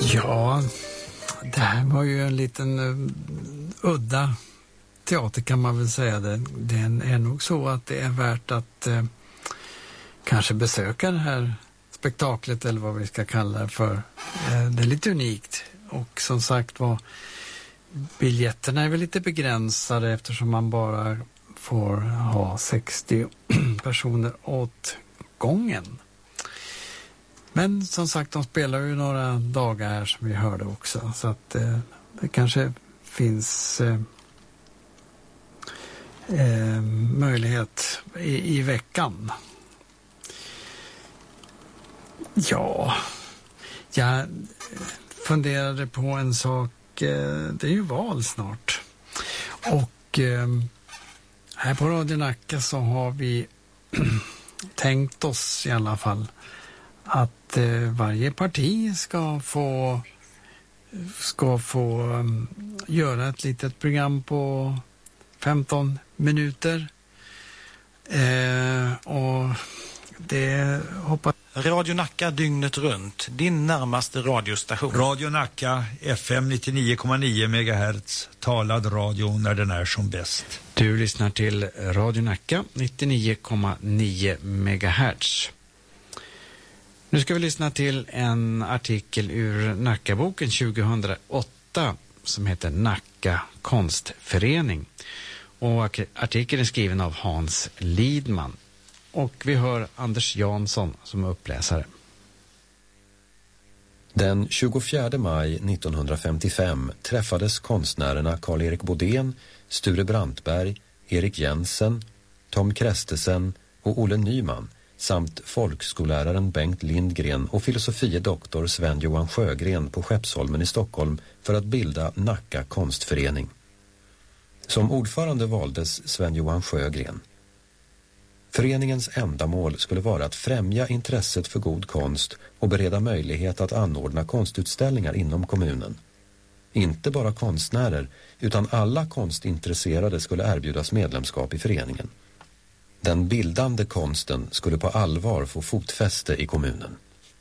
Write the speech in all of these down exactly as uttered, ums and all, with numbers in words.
Ja, det här var ju en liten uh, udda teater kan man väl säga. Det, det är nog så att det är värt att uh, kanske besöka det här spektaklet eller vad vi ska kalla det för. Uh, det är lite unikt och som sagt var biljetterna är väl lite begränsade eftersom man bara får ha sextio personer åt gången. Men som sagt, de spelar ju några dagar här som vi hörde också. Så att eh, det kanske finns eh, eh, möjlighet i, i veckan. Ja, jag funderade på en sak. Eh, det är ju val snart. Och eh, här på Radio Nacka så har vi tänkt oss i alla fall att eh, varje parti ska få ska få um, göra ett litet program på femton minuter. Eh, och det hoppas Radio Nacka dygnet runt, din närmaste radiostation. Radio Nacka, F M nittionio komma nio megahertz, talad radio när den är som bäst. Du lyssnar till Radio Nacka, nittionio komma nio megahertz. Nu ska vi lyssna till en artikel ur Nackaboken tjugohundraåtta som heter Nacka konstförening. Och artikeln är skriven av Hans Lidman. Och vi hör Anders Jansson som uppläsare. Den tjugofjärde maj nittonhundrafemtiofem träffades konstnärerna Karl-Erik Bodén, Sture Brantberg, Erik Jensen, Tom Krestesen och Olle Nyman samt folkskolläraren Bengt Lindgren och filosofiedoktor Sven-Johan Sjögren på Skeppsholmen i Stockholm för att bilda Nacka konstförening. Som ordförande valdes Sven-Johan Sjögren. Föreningens ändamål skulle vara att främja intresset för god konst och bereda möjlighet att anordna konstutställningar inom kommunen. Inte bara konstnärer utan alla konstintresserade skulle erbjudas medlemskap i föreningen. Den bildande konsten skulle på allvar få fotfäste i kommunen.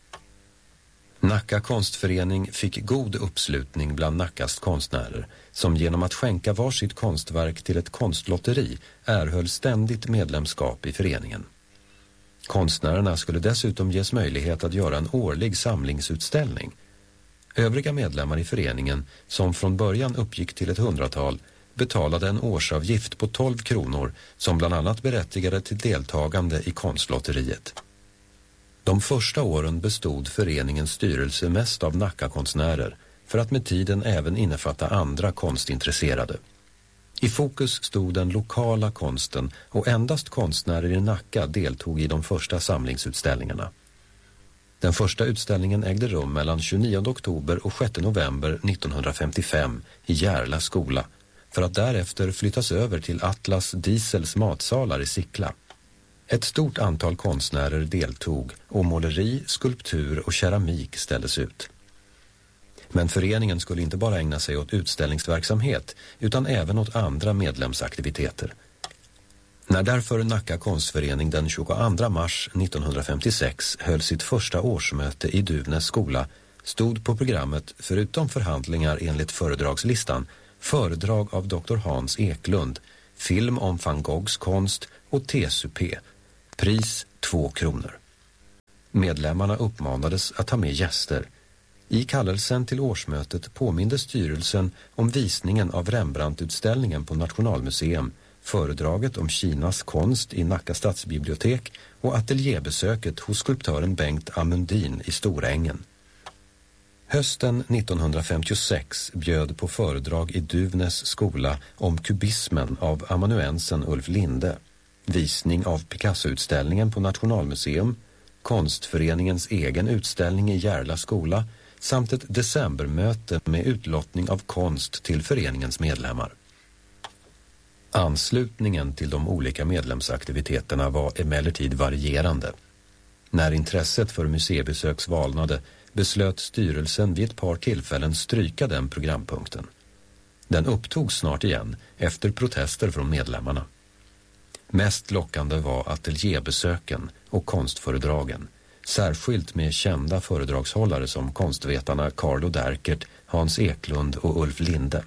Nacka konstförening fick god uppslutning bland Nackas konstnärer som genom att skänka varsitt konstverk till ett konstlotteri erhöll ständigt medlemskap i föreningen. Konstnärerna skulle dessutom ges möjlighet att göra en årlig samlingsutställning. Övriga medlemmar i föreningen, som från början uppgick till ett hundratal, betalade en årsavgift på tolv kronor som bland annat berättigade till deltagande i konstlotteriet. De första åren bestod föreningens styrelse mest av Nacka-konstnärer för att med tiden även innefatta andra konstintresserade. I fokus stod den lokala konsten och endast konstnärer i Nacka deltog i de första samlingsutställningarna. Den första utställningen ägde rum mellan tjugonionde oktober och sjätte november nittonhundrafemtiofem i Järla skola för att därefter flyttas över till Atlas Diesels matsalar i Sickla. Ett stort antal konstnärer deltog och måleri, skulptur och keramik ställdes ut. Men föreningen skulle inte bara ägna sig åt utställningsverksamhet utan även åt andra medlemsaktiviteter. När därför Nacka konstförening den tjugoandra mars nittonhundrafemtiosex höll sitt första årsmöte i Duvnäs skola stod på programmet, förutom förhandlingar enligt föredragslistan, föredrag av doktor Hans Eklund, film om van Goghs konst och T-supé. Pris två kronor. Medlemmarna uppmanades att ta med gäster. I kallelsen till årsmötet påminde styrelsen om visningen av Rembrandt-utställningen på Nationalmuseum, föredraget om Kinas konst i Nacka stadsbibliotek och ateljébesöket hos skulptören Bengt Amundin i Storängen. Hösten nittonhundrafemtiosex bjöd på föredrag i Duvnäs skola om kubismen av amanuensen Ulf Linde, visning av Picasso-utställningen på Nationalmuseum, konstföreningens egen utställning i Järla skola samt ett decembermöte med utlottning av konst till föreningens medlemmar. Anslutningen till de olika medlemsaktiviteterna var emellertid varierande. När intresset för museibesök svalnade beslöt styrelsen vid ett par tillfällen stryka den programpunkten. Den upptogs snart igen efter protester från medlemmarna. Mest lockande var ateljébesöken och konstföredragen, särskilt med kända föredragshållare som konstvetarna Carlo Derkert, Hans Eklund och Ulf Linde.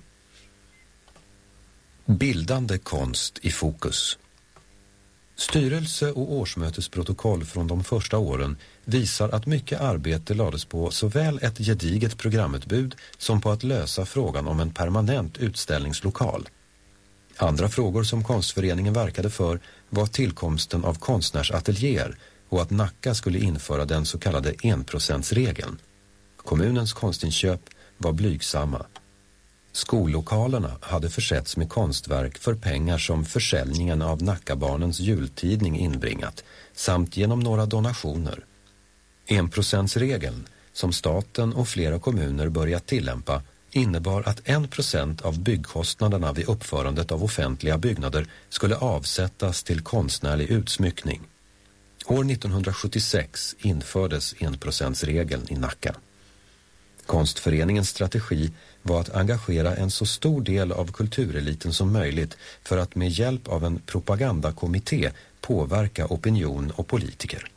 Bildande konst i fokus. Styrelse- och årsmötesprotokoll från de första åren visar att mycket arbete lades på såväl ett gediget programutbud som på att lösa frågan om en permanent utställningslokal. Andra frågor som konstföreningen verkade för var tillkomsten av konstnärsateljéer och att Nacka skulle införa den så kallade enprocentsregeln. Kommunens konstinköp var blygsamma. Skollokalerna hade försetts med konstverk för pengar som försäljningen av Nackabarnens jultidning inbringat samt genom några donationer. Enprocentsregeln, som staten och flera kommuner börjat tillämpa, innebar att en procent av byggkostnaderna vid uppförandet av offentliga byggnader skulle avsättas till konstnärlig utsmyckning. År nittonhundrasjuttiosex infördes enprocentsregeln i Nacka. Konstföreningens strategi var att engagera en så stor del av kultureliten som möjligt för att med hjälp av en propagandakommitté påverka opinion och politiker.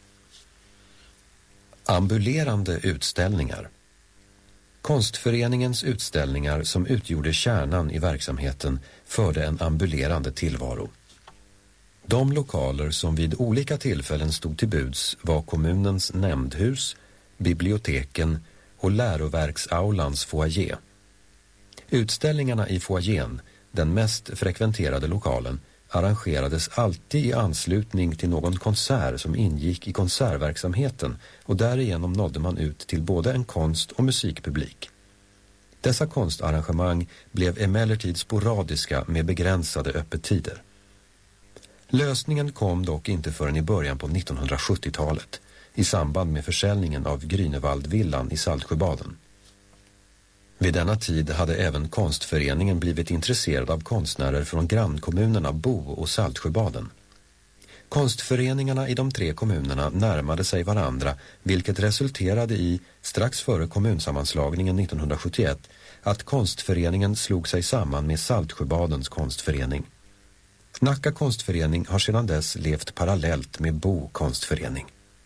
Ambulerande utställningar. Konstföreningens utställningar som utgjorde kärnan i verksamheten förde en ambulerande tillvaro. De lokaler som vid olika tillfällen stod till buds var kommunens nämndhus, biblioteken och läroverksaulans foajé. Utställningarna i foajén, den mest frekventerade lokalen, arrangerades alltid i anslutning till någon konsert som ingick i konsertverksamheten och därigenom nådde man ut till både en konst- och musikpublik. Dessa konstarrangemang blev emellertid sporadiska med begränsade öppettider. Lösningen kom dock inte förrän i början på nittonhundrasjuttiotalet i samband med försäljningen av Grünewaldvillan i Saltsjöbaden. Vid denna tid hade även konstföreningen blivit intresserad av konstnärer från grannkommunerna Bo och Saltsjöbaden. Konstföreningarna i de tre kommunerna närmade sig varandra, vilket resulterade i, strax före kommunsammanslagningen nittonhundrasjuttioett, att konstföreningen slog sig samman med Saltsjöbadens konstförening. Nacka konstförening har sedan dess levt parallellt med Bo konstförening.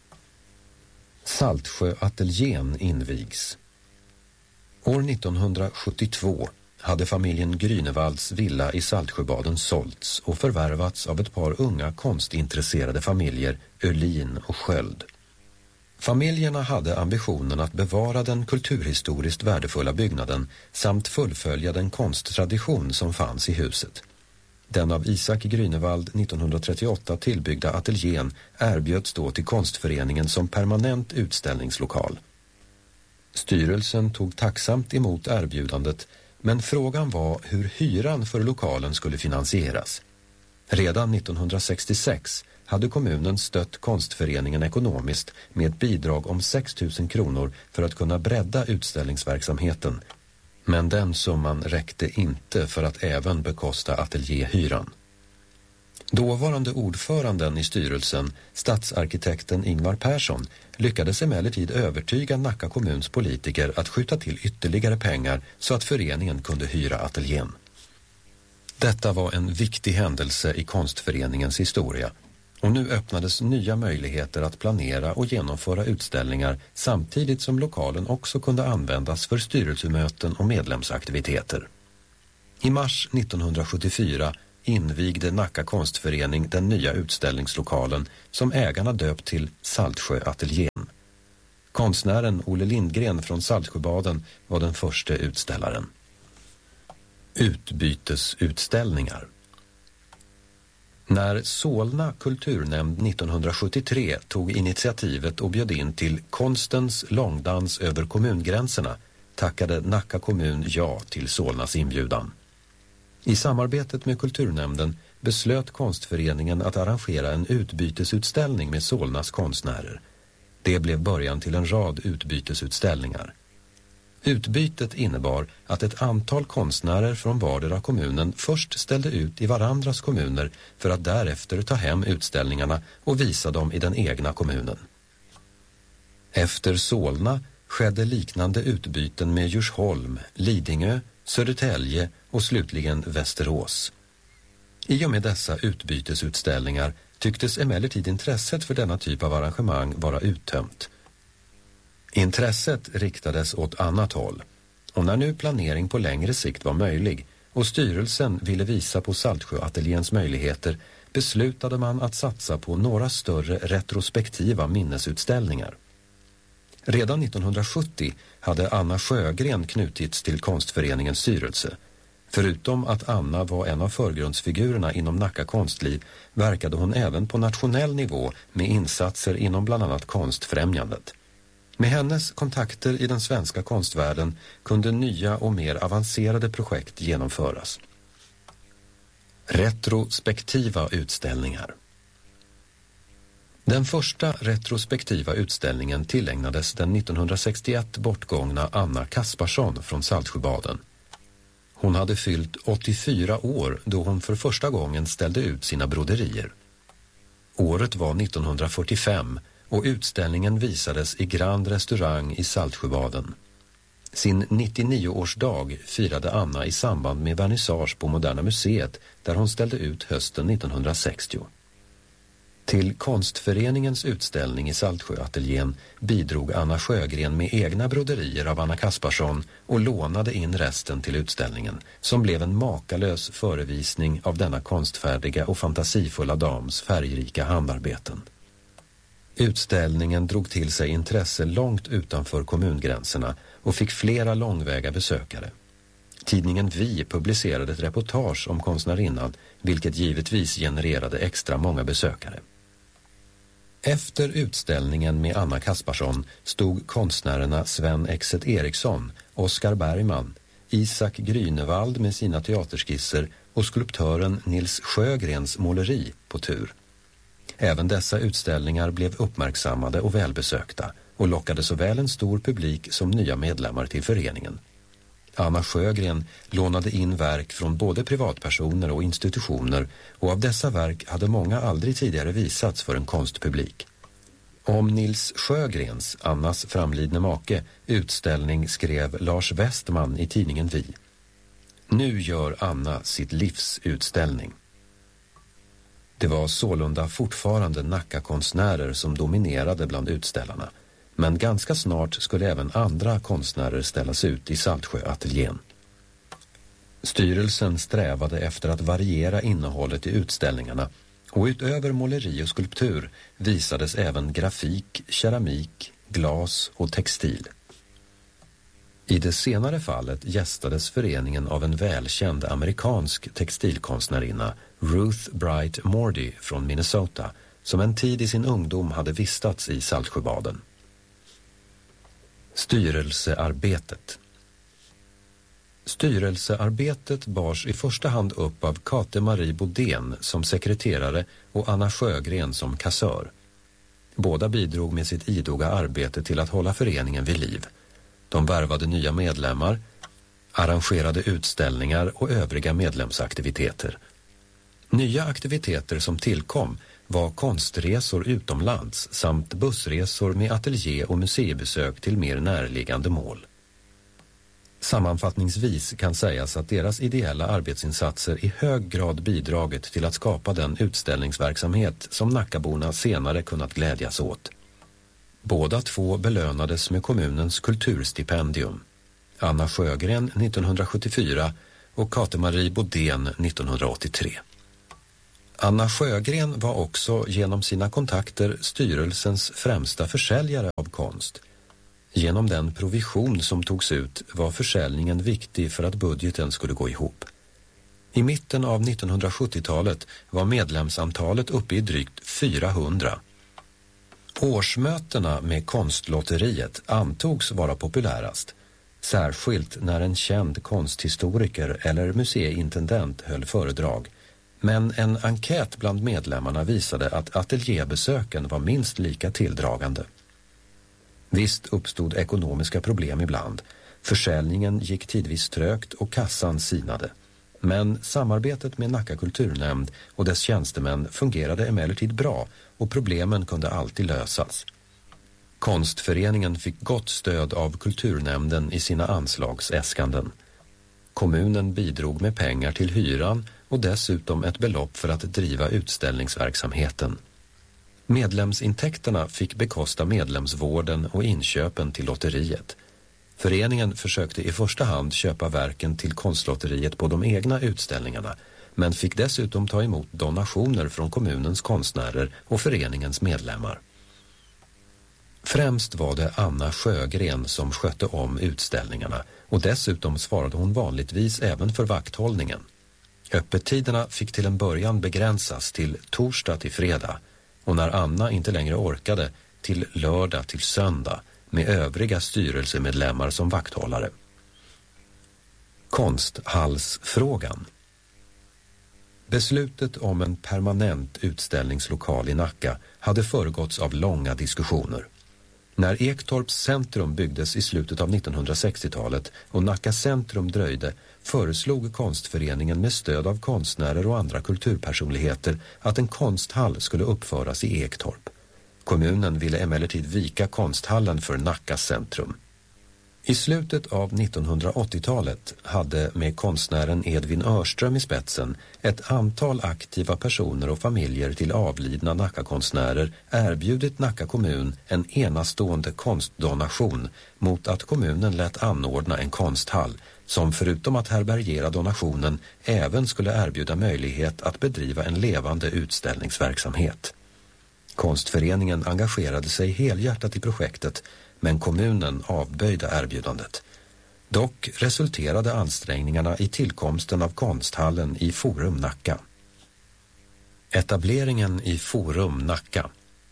Saltsjöateljén invigs. År nittonhundrasjuttiotvå hade familjen Grünewalds villa i Saltsjöbaden sålts och förvärvats av ett par unga konstintresserade familjer, Öhlin och Sköld. Familjerna hade ambitionen att bevara den kulturhistoriskt värdefulla byggnaden samt fullfölja den konsttradition som fanns i huset. Den av Isak Grünewald nittonhundratrettioåtta tillbyggda ateljén erbjöds då till konstföreningen som permanent utställningslokal. Styrelsen tog tacksamt emot erbjudandet, men frågan var hur hyran för lokalen skulle finansieras. Redan nittonhundrasextiosex hade kommunen stött konstföreningen ekonomiskt med ett bidrag om sex tusen kronor för att kunna bredda utställningsverksamheten. Men den summan räckte inte för att även bekosta ateljéhyran. Dåvarande ordföranden i styrelsen, stadsarkitekten Ingvar Persson, lyckades emellertid övertyga Nacka kommuns politiker att skjuta till ytterligare pengar så att föreningen kunde hyra ateljén. Detta var en viktig händelse i konstföreningens historia, och nu öppnades nya möjligheter att planera och genomföra utställningar samtidigt som lokalen också kunde användas för styrelsemöten och medlemsaktiviteter. I mars nittonhundrasjuttiofyra invigde Nacka konstförening den nya utställningslokalen som ägarna döpt till Saltsjöateljén. Konstnären Olle Lindgren från Saltsjöbaden var den första utställaren. Utbytesutställningar. När Solna kulturnämnd nittonhundrasjuttiotre tog initiativet och bjöd in till konstens långdans över kommungränserna tackade Nacka kommun ja till Solnas inbjudan. I samarbetet med kulturnämnden beslöt konstföreningen att arrangera en utbytesutställning med Solnas konstnärer. Det blev början till en rad utbytesutställningar. Utbytet innebar att ett antal konstnärer från vardera kommunen först ställde ut i varandras kommuner för att därefter ta hem utställningarna och visa dem i den egna kommunen. Efter Solna skedde liknande utbyten med Djursholm, Lidingö, Södertälje och slutligen Västerås. I och med dessa utbytesutställningar tycktes emellertid intresset för denna typ av arrangemang vara uttömt. Intresset riktades åt annat håll, och när nu planering på längre sikt var möjlig och styrelsen ville visa på Saltsjöateljéns möjligheter, beslutade man att satsa på några större retrospektiva minnesutställningar. Redan nittonhundrasjuttio hade Anna Sjögren knutits till konstföreningens styrelse. Förutom att Anna var en av förgrundsfigurerna inom Nacka konstliv verkade hon även på nationell nivå med insatser inom bland annat konstfrämjandet. Med hennes kontakter i den svenska konstvärlden kunde nya och mer avancerade projekt genomföras. Retrospektiva utställningar. Den första retrospektiva utställningen tillägnades den nittonhundrasextioett bortgångna Anna Kasparsson från Saltsjöbaden. Hon hade fyllt åttiofyra år då hon för första gången ställde ut sina broderier. Året var nittonhundrafyrtiofem och utställningen visades i Grand Restaurang i Saltsjöbaden. Sin nittionio-årsdag firade Anna i samband med vernissage på Moderna museet där hon ställde ut hösten nittonhundrasextio. Till konstföreningens utställning i Saltsjöateljén bidrog Anna Sjögren med egna broderier av Anna Kasparsson och lånade in resten till utställningen, som blev en makalös förevisning av denna konstfärdiga och fantasifulla dams färgrika handarbeten. Utställningen drog till sig intresse långt utanför kommungränserna och fick flera långväga besökare. Tidningen Vi publicerade ett reportage om konstnärinnan, vilket givetvis genererade extra många besökare. Efter utställningen med Anna Kasparsson stod konstnärerna Sven Exet Eriksson, Oskar Bergman, Isak Grünewald med sina teaterskisser och skulptören Nils Sjögrens måleri på tur. Även dessa utställningar blev uppmärksammade och välbesökta och lockade såväl en stor publik som nya medlemmar till föreningen. Anna Sjögren lånade in verk från både privatpersoner och institutioner, och av dessa verk hade många aldrig tidigare visats för en konstpublik. Om Nils Sjögrens, Annas framlidne make, utställning skrev Lars Westman i tidningen Vi. Nu gör Anna sitt livs utställning. Det var sålunda fortfarande Nacka-konstnärer som dominerade bland utställarna. Men ganska snart skulle även andra konstnärer ställas ut i Saltsjöateljén. Styrelsen strävade efter att variera innehållet i utställningarna, och utöver måleri och skulptur visades även grafik, keramik, glas och textil. I det senare fallet gästades föreningen av en välkänd amerikansk textilkonstnärinna, Ruth Bright Mordy från Minnesota, som en tid i sin ungdom hade vistats i Saltsjöbaden. Styrelsearbetet. Styrelsearbetet bars i första hand upp av Kate Marie Bodén som sekreterare och Anna Sjögren som kassör. Båda bidrog med sitt idoga arbete till att hålla föreningen vid liv. De värvade nya medlemmar, arrangerade utställningar och övriga medlemsaktiviteter. Nya aktiviteter som tillkom var konstresor utomlands samt bussresor med ateljé- och museibesök till mer närliggande mål. Sammanfattningsvis kan sägas att deras ideella arbetsinsatser i hög grad bidragit till att skapa den utställningsverksamhet som Nackaborna senare kunnat glädjas åt. Båda två belönades med kommunens kulturstipendium. Anna Sjögren nittonhundrasjuttiofyra och Kate Marie Bodén nittonhundraåttiotre. Anna Sjögren var också genom sina kontakter styrelsens främsta försäljare av konst. Genom den provision som togs ut var försäljningen viktig för att budgeten skulle gå ihop. I mitten av nittonhundrasjuttiotalet var medlemsantalet uppe i drygt fyrahundra. Årsmötena med konstlotteriet antogs vara populärast, särskilt när en känd konsthistoriker eller museiintendent höll föredrag. Men en enkät bland medlemmarna visade att ateljébesöken var minst lika tilldragande. Visst uppstod ekonomiska problem ibland. Försäljningen gick tidvis trögt och kassan sinade. Men samarbetet med Nacka kulturnämnd och dess tjänstemän fungerade emellertid bra och problemen kunde alltid lösas. Konstföreningen fick gott stöd av kulturnämnden i sina anslagsäskanden. Kommunen bidrog med pengar till hyran och dessutom ett belopp för att driva utställningsverksamheten. Medlemsintäkterna fick bekosta medlemsvården och inköpen till lotteriet. Föreningen försökte i första hand köpa verken till konstlotteriet på de egna utställningarna, men fick dessutom ta emot donationer från kommunens konstnärer och föreningens medlemmar. Främst var det Anna Sjögren som skötte om utställningarna och dessutom svarade hon vanligtvis även för vakthållningen. Öppettiderna fick till en början begränsas till torsdag till fredag och när Anna inte längre orkade till lördag till söndag med övriga styrelsemedlemmar som vakthållare. Konsthallsfrågan. Beslutet om en permanent utställningslokal i Nacka hade föregåtts av långa diskussioner. När Ektorps centrum byggdes i slutet av nittonhundrasextiotalet och Nacka centrum dröjde föreslog konstföreningen med stöd av konstnärer och andra kulturpersonligheter att en konsthall skulle uppföras i Ektorp. Kommunen ville emellertid vika konsthallen för Nacka centrum. I slutet av nittonhundraåttiotalet hade med konstnären Edvin Örström i spetsen ett antal aktiva personer och familjer till avlidna Nacka-konstnärer erbjudit Nacka kommun en enastående konstdonation mot att kommunen lät anordna en konsthall som förutom att härbärgera donationen även skulle erbjuda möjlighet att bedriva en levande utställningsverksamhet. Konstföreningen engagerade sig helhjärtat i projektet men kommunen avböjde erbjudandet. Dock resulterade ansträngningarna i tillkomsten av konsthallen i Forum Nacka. Etableringen i Forum Nacka.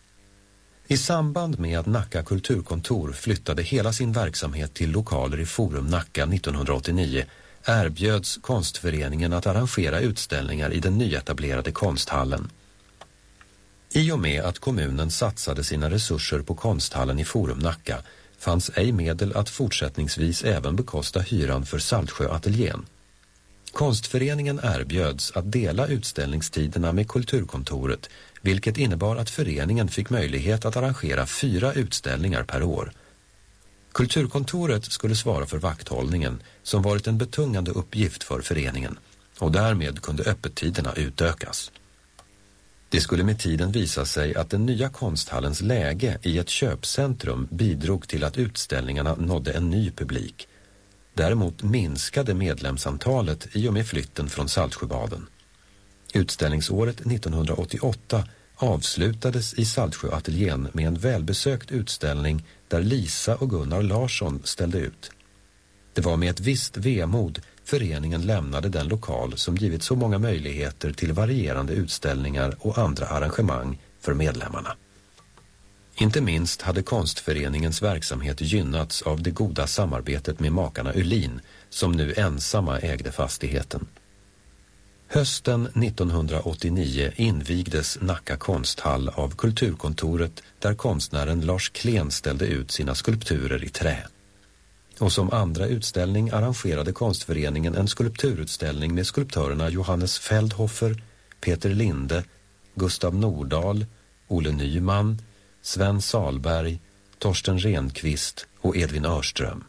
I samband med att Nacka kulturkontor flyttade hela sin verksamhet till lokaler i Forum Nacka nittonhundraåttionio erbjöds konstföreningen att arrangera utställningar i den nyetablerade konsthallen. I och med att kommunen satsade sina resurser på konsthallen i Forum Nacka fanns ej medel att fortsättningsvis även bekosta hyran för Saltsjöateljén. Konstföreningen erbjöds att dela utställningstiderna med kulturkontoret, vilket innebar att föreningen fick möjlighet att arrangera fyra utställningar per år. Kulturkontoret skulle svara för vakthållningen, som varit en betungande uppgift för föreningen, och därmed kunde öppettiderna utökas. Det skulle med tiden visa sig att den nya konsthallens läge i ett köpcentrum bidrog till att utställningarna nådde en ny publik. Däremot minskade medlemsantalet i och med flytten från Saltsjöbaden. Utställningsåret nittonhundraåttioåtta avslutades i Saltsjöateljén med en välbesökt utställning där Lisa och Gunnar Larsson ställde ut. Det var med ett visst vemod föreningen lämnade den lokal som givit så många möjligheter till varierande utställningar och andra arrangemang för medlemmarna. Inte minst hade konstföreningens verksamhet gynnats av det goda samarbetet med makarna Ulin, som nu ensamma ägde fastigheten. Hösten nittonhundraåttionio invigdes Nacka konsthall av Kulturkontoret där konstnären Lars Klen ställde ut sina skulpturer i trä. Och som andra utställning arrangerade konstföreningen en skulpturutställning med skulptörerna Johannes Feldhofer, Peter Linde, Gustav Nordahl, Olle Nyman, Sven Salberg, Torsten Renqvist och Edvin Örström.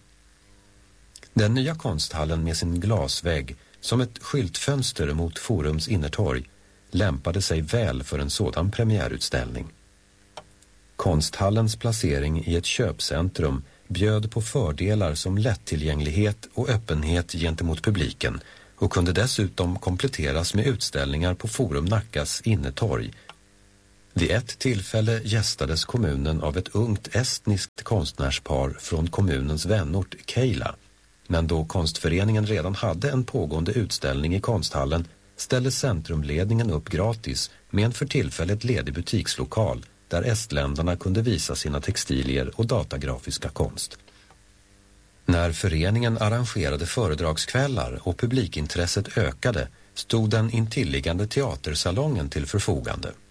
Den nya konsthallen med sin glasvägg som ett skyltfönster mot Forums innertorg lämpade sig väl för en sådan premiärutställning. Konsthallens placering i ett köpcentrum bjöd på fördelar som lättillgänglighet och öppenhet gentemot publiken och kunde dessutom kompletteras med utställningar på Forum Nackas innertorg. Vid ett tillfälle gästades kommunen av ett ungt estniskt konstnärspar från kommunens vänort Keila. Men då konstföreningen redan hade en pågående utställning i konsthallen ställde centrumledningen upp gratis med en för tillfället ledig butikslokal där estländarna kunde visa sina textilier och datagrafiska konst. När föreningen arrangerade föredragskvällar och publikintresset ökade stod den intilliggande teatersalongen till förfogande.